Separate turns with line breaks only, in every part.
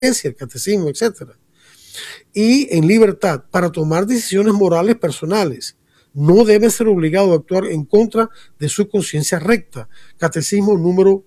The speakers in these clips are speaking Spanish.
el catecismo, etcétera, y en libertad para tomar decisiones morales personales. No debe ser obligado a actuar en contra de su conciencia recta. Catecismo número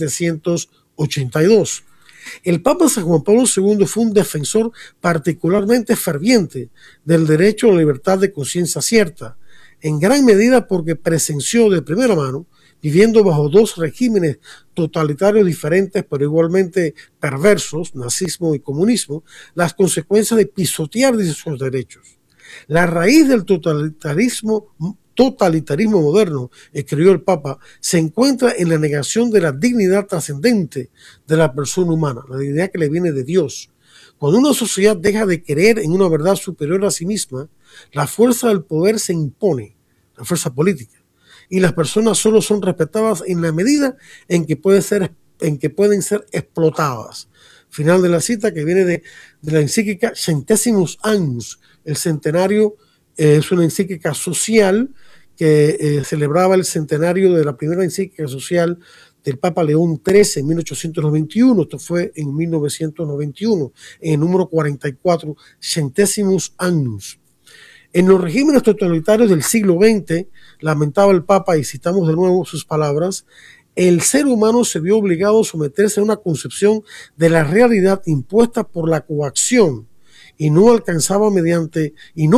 1782. El Papa San Juan Pablo II fue un defensor particularmente ferviente del derecho a la libertad de conciencia cierta, en gran medida porque presenció de primera mano, viviendo bajo dos regímenes totalitarios diferentes pero igualmente perversos, nazismo y comunismo, las consecuencias de pisotear esos derechos. La raíz del totalitarismo moderno, escribió el Papa, se encuentra en la negación de la dignidad trascendente de la persona humana, la dignidad que le viene de Dios. Cuando una sociedad deja de creer en una verdad superior a sí misma, la fuerza del poder se impone, la fuerza política, y las personas solo son respetadas en la medida en que pueden ser explotadas. Final de la cita, que viene de la encíclica Centesimus Annus. El centenario es una encíclica social que celebraba el centenario de la primera encíclica social del Papa León XIII en 1891. Esto fue en 1991, en el número 44, Centesimus Annus. En los regímenes totalitarios del siglo XX, lamentaba el Papa, y citamos de nuevo sus palabras, el ser humano se vio obligado a someterse a una concepción de la realidad impuesta por la coacción y no alcanzada mediante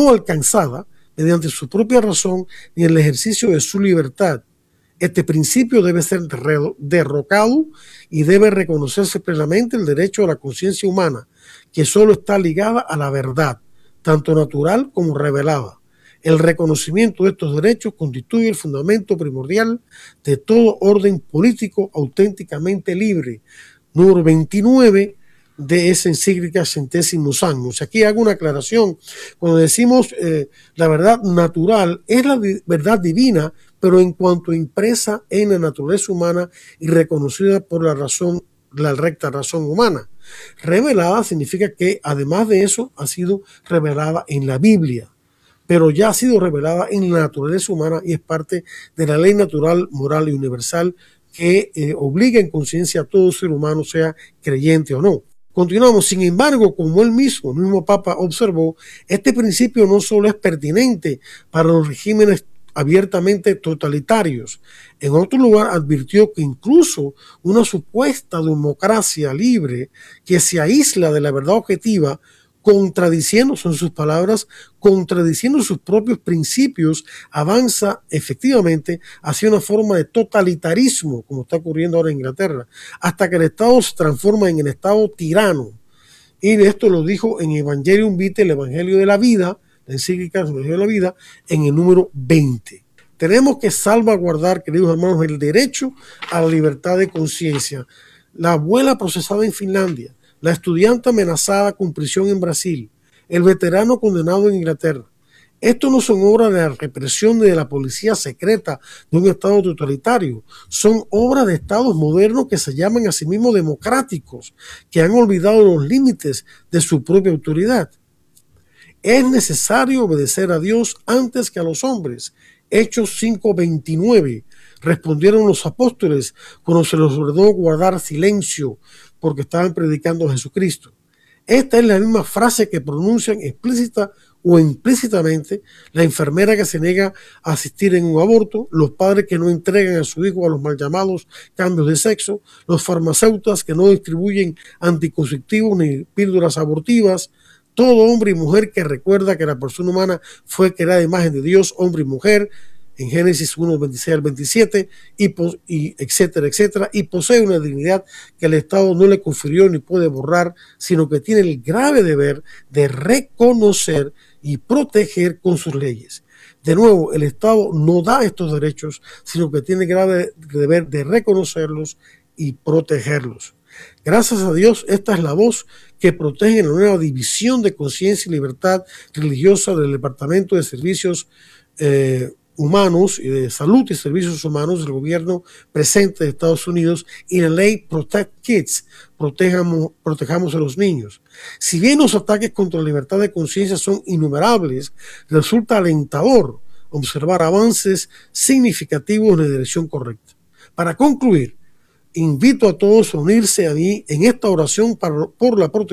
su propia razón ni el ejercicio de su libertad. Este principio debe ser derrocado y debe reconocerse plenamente el derecho a la conciencia humana, que solo está ligada a la verdad, tanto natural como revelada. El reconocimiento de estos derechos constituye el fundamento primordial de todo orden político auténticamente libre. Número 29 de esa encíclica Centesimus Annus. Aquí hago una aclaración. Cuando decimos la verdad natural, es la verdad divina, pero en cuanto impresa en la naturaleza humana y reconocida por la recta razón humana. Revelada significa que además de eso ha sido revelada en la Biblia, pero ya ha sido revelada en la naturaleza humana y es parte de la ley natural, moral y universal que obliga en conciencia a todo ser humano, sea creyente o no. Continuamos. Sin embargo, como el mismo Papa observó, este principio no solo es pertinente para los regímenes abiertamente totalitarios. En otro lugar advirtió que incluso una supuesta democracia libre que se aísla de la verdad objetiva, contradiciendo, son sus palabras, contradiciendo sus propios principios, avanza efectivamente hacia una forma de totalitarismo, como está ocurriendo ahora en Inglaterra, hasta que el Estado se transforma en el Estado tirano. Y esto lo dijo en Evangelium Vitae, el Evangelio de la Vida, la encíclica del Evangelio de la Vida, en el número 20. Tenemos que salvaguardar, queridos hermanos, el derecho a la libertad de conciencia. La abuela procesada en Finlandia, la estudiante amenazada con prisión en Brasil, el veterano condenado en Inglaterra. Esto no son obras de la represión ni de la policía secreta de un Estado totalitario. Son obras de Estados modernos que se llaman a sí mismos democráticos, que han olvidado los límites de su propia autoridad. Es necesario obedecer a Dios antes que a los hombres. Hechos 5:29. Respondieron los apóstoles cuando se les ordenó guardar silencio porque estaban predicando a Jesucristo. Esta es la misma frase que pronuncian explícita o implícitamente la enfermera que se niega a asistir en un aborto, los padres que no entregan a su hijo a los mal llamados cambios de sexo, los farmacéuticos que no distribuyen anticonceptivos ni píldoras abortivas, todo hombre y mujer que recuerda que la persona humana fue creada a imagen de Dios, hombre y mujer, en Génesis 1:26 al 27, y etcétera, etcétera, y posee una dignidad que el Estado no le confirió ni puede borrar, sino que tiene el grave deber de reconocer y proteger con sus leyes. De nuevo, el Estado no da estos derechos, sino que tiene el grave deber de reconocerlos y protegerlos. Gracias a Dios, esta es la voz que protege la nueva división de conciencia y libertad religiosa del Departamento de Servicios Humanos y de Salud y Servicios Humanos del gobierno presente de Estados Unidos y la ley Protect Kids, protejamos a los niños. Si bien los ataques contra la libertad de conciencia son innumerables, resulta alentador observar avances significativos en la dirección correcta. Para concluir, invito a todos a unirse a mí en esta oración por la protección